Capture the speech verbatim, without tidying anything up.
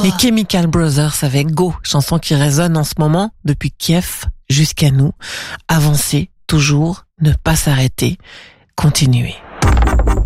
Les Chemical Brothers avec Go, chanson qui résonne en ce moment depuis Kiev jusqu'à nous. Avancer, toujours, ne pas s'arrêter, continuer.